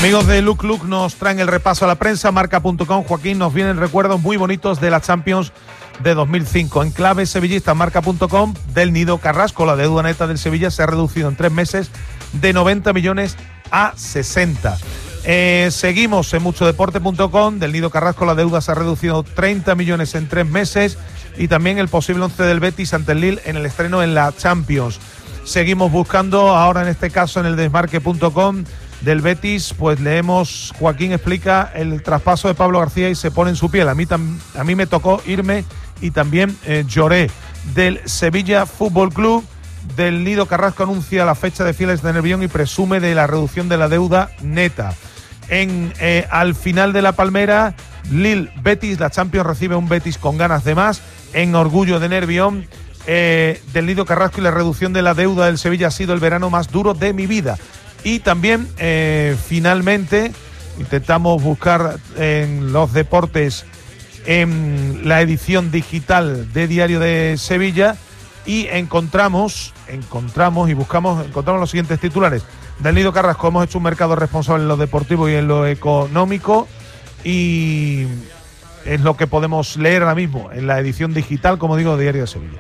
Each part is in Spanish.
Amigos de Look Look nos traen el repaso a la prensa. Marca.com, Joaquín, nos vienen recuerdos muy bonitos de la Champions de 2005. En clave sevillista, Marca.com, del Nido Carrasco, la deuda neta del Sevilla se ha reducido en 3 meses de 90 millones a 60. Seguimos en muchodeporte.com, del Nido Carrasco, la deuda se ha reducido 30 millones en 3 meses, y también el posible 11 del Betis ante el Lille en el estreno en la Champions. Seguimos buscando, ahora en este caso en el desmarque.com, del Betis, pues leemos, Joaquín explica el traspaso de Pablo García y se pone en su piel. A mí me tocó irme y también lloré. Del Sevilla Fútbol Club, del Nido Carrasco anuncia la fecha de Fieles de Nervión y presume de la reducción de la deuda neta. Al final de la Palmera, Lille Betis, la Champions recibe un Betis con ganas de más. En Orgullo de Nervión, del Nido Carrasco y la reducción de la deuda del Sevilla ha sido el verano más duro de mi vida. Y también, finalmente, intentamos buscar en los deportes en la edición digital de Diario de Sevilla y encontramos los siguientes titulares. Del Nido Carrasco, hemos hecho un mercado responsable en lo deportivo y en lo económico, y es lo que podemos leer ahora mismo en la edición digital, como digo, de Diario de Sevilla.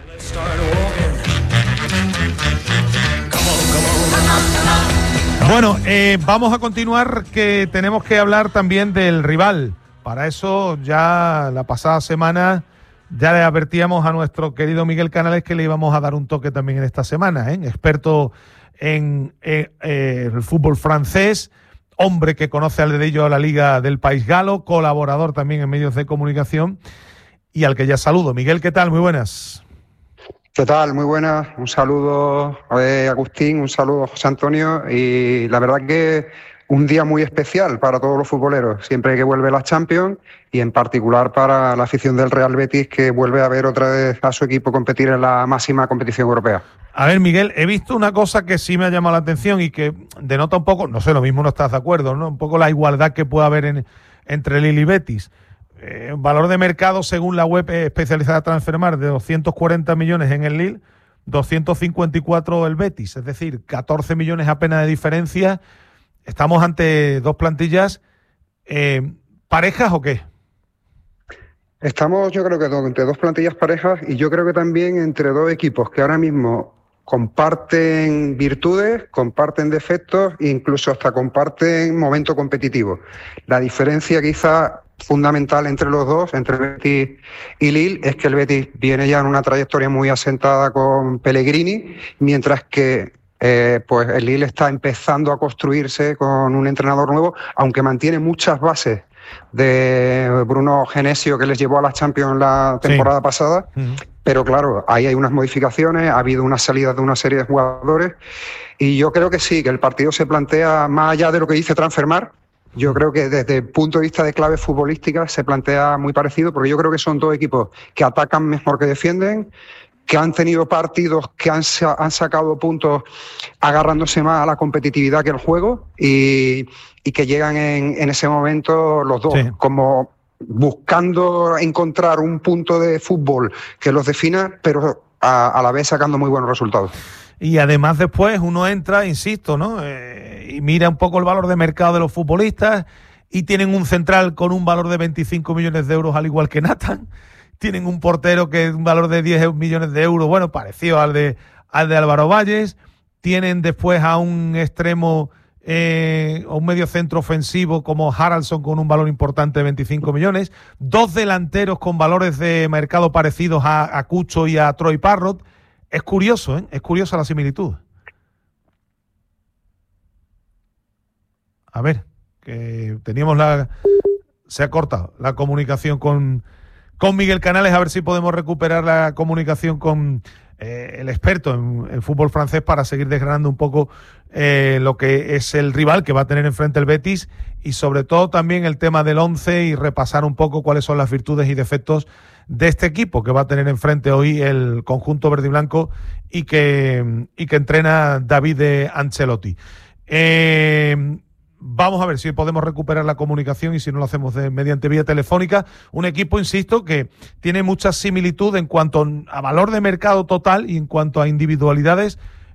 Bueno, vamos a continuar, que tenemos que hablar también del rival. Para eso, ya la pasada semana ya le advertíamos a nuestro querido Miguel Canales que le íbamos a dar un toque también en esta semana, experto en el fútbol francés, hombre que conoce al dedillo a la Liga del País Galo, colaborador también en medios de comunicación, y al que ya saludo. Miguel, ¿qué tal? Muy buenas. ¿Qué tal? Muy buenas. Un saludo a Agustín, un saludo a José Antonio, y la verdad que un día muy especial para todos los futboleros, siempre que vuelve la Champions, y en particular para la afición del Real Betis, que vuelve a ver otra vez a su equipo competir en la máxima competición europea. A ver, Miguel, he visto una cosa que sí me ha llamado la atención y que denota un poco, no sé, lo mismo no estás de acuerdo, ¿no? Un poco la igualdad que puede haber entre Lille y Betis. Valor de mercado según la web especializada Transfermarkt de 240 millones en el Lille, 254 el Betis, es decir, 14 millones apenas de diferencia. ¿Estamos ante dos plantillas parejas o qué? Estamos, yo creo que entre dos plantillas parejas, y yo creo que también entre dos equipos que ahora mismo comparten virtudes, comparten defectos e incluso hasta comparten momento competitivo. La diferencia quizá fundamental entre los dos, entre Betis y Lille, es que el Betis viene ya en una trayectoria muy asentada con Pellegrini, mientras que pues el Lille está empezando a construirse con un entrenador nuevo, aunque mantiene muchas bases de Bruno Genesio, que les llevó a la Champions la temporada pasada. Pero claro, ahí hay unas modificaciones, ha habido unas salidas de una serie de jugadores, y yo creo que sí, que el partido se plantea más allá de lo que dice Transfermarkt. Yo creo que desde el punto de vista de clave futbolística se plantea muy parecido, porque yo creo que son dos equipos que atacan mejor que defienden, que han tenido partidos que han sacado puntos agarrándose más a la competitividad que al juego, y que llegan en ese momento los dos, como buscando encontrar un punto de fútbol que los defina, pero a la vez sacando muy buenos resultados. Y además después uno entra, insisto, ¿no? Y mira un poco el valor de mercado de los futbolistas, y tienen un central con un valor de 25 millones de euros, al igual que Nathan. Tienen un portero que es un valor de 10 millones de euros, bueno, parecido al de Álvaro Valles. Tienen después a un extremo, a un medio centro ofensivo como Haraldson con un valor importante de 25 millones. Dos delanteros con valores de mercado parecidos a Cucho y a Troy Parrott. Es curioso, ¿eh? Es curiosa la similitud. A ver, que teníamos se ha cortado la comunicación con Miguel Canales, a ver si podemos recuperar la comunicación con el experto en fútbol francés para seguir desgranando un poco lo que es el rival que va a tener enfrente el Betis, y sobre todo también el tema del 11, y repasar un poco cuáles son las virtudes y defectos de este equipo que va a tener enfrente hoy el conjunto verde y blanco, y que entrena David Ancelotti. Vamos a ver si podemos recuperar la comunicación, y si no lo hacemos mediante vía telefónica. Un equipo, insisto, que tiene mucha similitud en cuanto a valor de mercado total y en cuanto a individualidades